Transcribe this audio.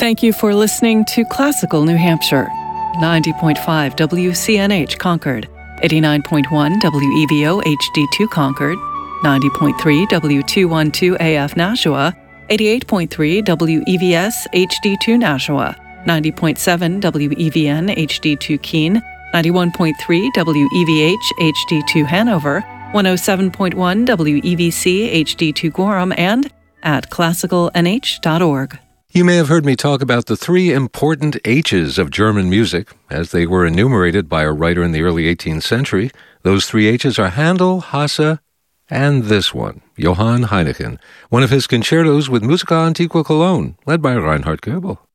Thank you for listening to Classical New Hampshire. 90.5 WCNH Concord, 89.1 WEVO HD2 Concord, 90.3 W212 AF Nashua, 88.3 WEVS HD2 Nashua, 90.7 WEVN HD2 Keene, 91.3 WEVH HD2 Hanover, 107.1 WEVC HD2 Gorham, and at classicalnh.org. You may have heard me talk about the three important H's of German music, as they were enumerated by a writer in the early 18th century. Those three H's are Handel, Hasse, and this one, Johann Heineken, one of his concertos with Musica Antiqua Cologne, led by Reinhard Goebel.